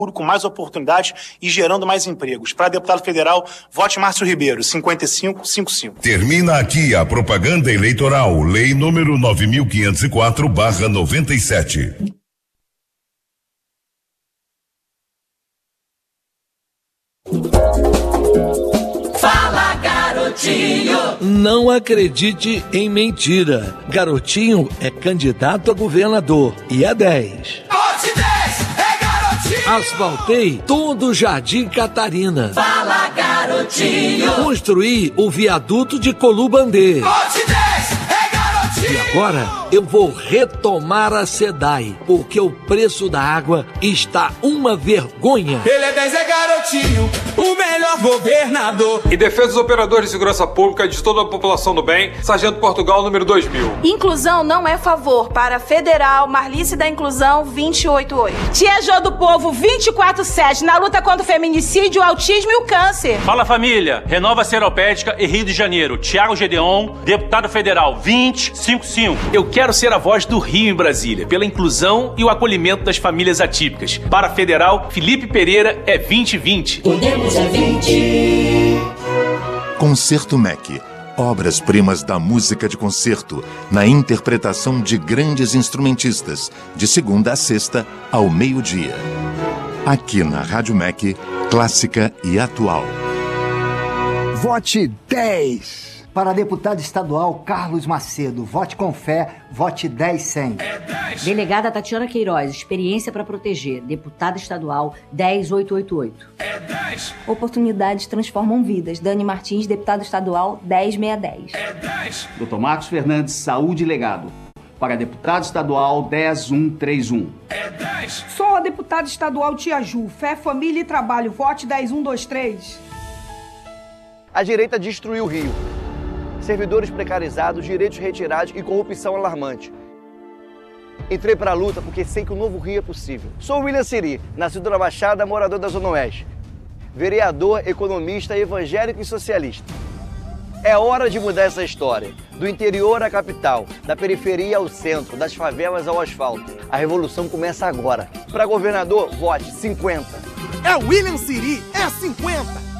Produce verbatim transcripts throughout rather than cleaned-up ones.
com mais oportunidades e gerando mais empregos. Para deputado federal, vote Márcio Ribeiro, cinquenta e cinco, cinquenta e cinco. Termina aqui a propaganda eleitoral, lei número nove mil quinhentos e quatro barra noventa e sete. Fala, garotinho! Não acredite em mentira. Garotinho é candidato a governador e é dez. Vote dez, é garotinho! Asfaltei todo o Jardim Catarina. Fala, garotinho! Construí o viaduto de Colubandê. Vote dez, é garotinho! E agora eu vou retomar a SEDAI, porque o preço da água está uma vergonha. Ele é dez, é garotinho, o melhor governador. Em defesa dos operadores de segurança pública e de toda a população do bem, Sargento Portugal, número dois mil. Inclusão não é favor. Para Federal, Marlice da Inclusão, vinte e oito oito. Tia Jô do Povo, vinte e quatro sete, na luta contra o feminicídio, o autismo e o câncer. Fala, família. Renova Seropédica e Rio de Janeiro. Tiago Gedeon, deputado federal, vinte e cinco cinco. Eu quero ser a voz do Rio em Brasília, pela inclusão e o acolhimento das famílias atípicas. Para Federal, Felipe Pereira é vinte e vinte. Podemos é vinte. Concerto M E C. Obras-primas da música de concerto, na interpretação de grandes instrumentistas, de segunda a sexta, ao meio-dia. Aqui na Rádio M E C, clássica e atual. Vote dez. Para deputado estadual Carlos Macedo, vote com fé, vote dez cem. É dez. Delegada Tatiana Queiroz, experiência para proteger, deputada estadual dez oito oito oito. É dez. Oportunidades transformam vidas. Dani Martins, deputado estadual dez seiscentos e dez. É dez. doutor Marcos Fernandes, saúde e legado. Para deputado estadual dez mil cento e trinta e um. É dez. Sou a deputada estadual Tia Ju, fé, família e trabalho, vote dez mil cento e vinte e três. A direita destruiu o Rio. Servidores precarizados, direitos retirados e corrupção alarmante. Entrei para a luta porque sei que o novo Rio é possível. Sou William Siri, nascido na Baixada, morador da Zona Oeste. Vereador, economista, evangélico e socialista. É hora de mudar essa história. Do interior à capital, da periferia ao centro, das favelas ao asfalto. A revolução começa agora. Para governador, vote cinquenta. É William Siri, é cinquenta.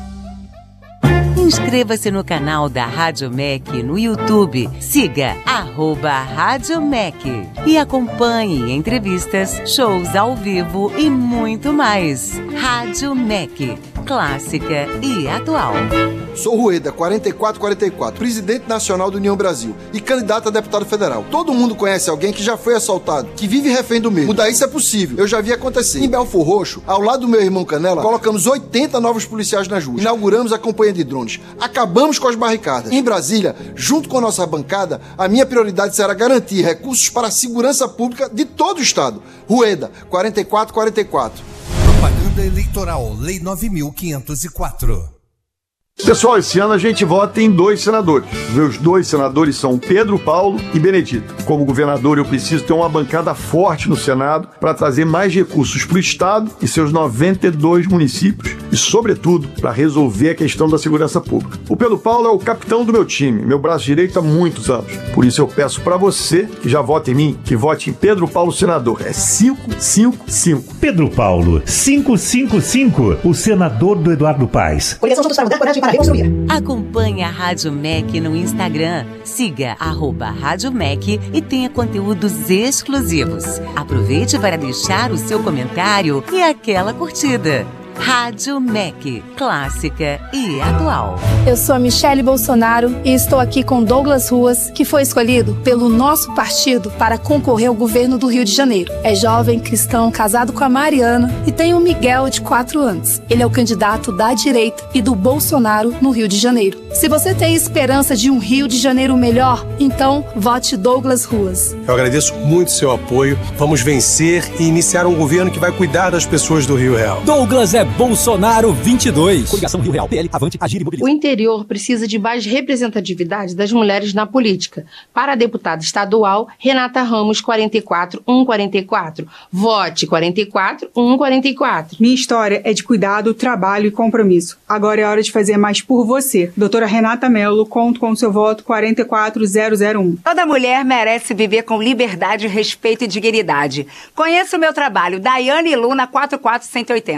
Inscreva-se no canal da Rádio M E C no YouTube. Siga arroba Rádio M E C e acompanhe entrevistas, shows ao vivo e muito mais. Rádio M E C, clássica e atual. Sou Rueda, quarenta e quatro quarenta e quatro, presidente nacional do União Brasil e candidato a deputado federal. Todo mundo conhece alguém que já foi assaltado, que vive refém do medo. Mudar isso é possível, eu já vi acontecer. Em Belfor Roxo, ao lado do meu irmão Canela, colocamos oitenta novos policiais nas ruas. Inauguramos a campanha de drones. Acabamos com as barricadas. Em Brasília, junto com a nossa bancada, a minha prioridade será garantir recursos para a segurança pública de todo o estado. Rueda, quarenta e quatro quarenta e quatro. Propaganda eleitoral, lei nove mil quinhentos e quatro. Pessoal, esse ano a gente vota em dois senadores. Meus dois senadores são Pedro Paulo e Benedito. Como governador, eu preciso ter uma bancada forte no Senado para trazer mais recursos para o Estado e seus noventa e dois municípios e, sobretudo, para resolver a questão da segurança pública. O Pedro Paulo é o capitão do meu time, meu braço direito há muitos anos. Por isso eu peço para você, que já vota em mim, que vote em Pedro Paulo senador. É cinco cinco cinco. Pedro Paulo, cinco cinco cinco, o senador do Eduardo Paes. Coligação Juntos para Mudar, coragem para reconstruir. Acompanhe a Rádio M E C no Instagram. Siga arroba Rádio M E C e tenha conteúdos exclusivos. Aproveite para deixar o seu comentário e aquela curtida. Rádio M E C, clássica e atual. Eu sou a Michele Bolsonaro e estou aqui com Douglas Ruas, que foi escolhido pelo nosso partido para concorrer ao governo do Rio de Janeiro. É jovem, cristão, casado com a Mariana e tem um Miguel de quatro anos. Ele é o candidato da direita e do Bolsonaro no Rio de Janeiro. Se você tem esperança de um Rio de Janeiro melhor, então vote Douglas Ruas. Eu agradeço muito seu apoio. Vamos vencer e iniciar um governo que vai cuidar das pessoas do Rio Real. Douglas é Bolsonaro vinte e dois. Coligação Rio Real, P L, Avante, Agir e Mobilidade. O interior precisa de mais representatividade das mulheres na política. Para a deputada estadual, Renata Ramos, quarenta e quatro cento e quarenta e quatro. Vote quarenta e quatro cento e quarenta e quatro. Minha história é de cuidado, trabalho e compromisso. Agora é hora de fazer mais por você. Doutora Renata Mello, conto com o seu voto quarenta e quatro zero zero um. Toda mulher merece viver com liberdade, respeito e dignidade. Conheça o meu trabalho, Daiane Luna, quatro quatro um oito zero.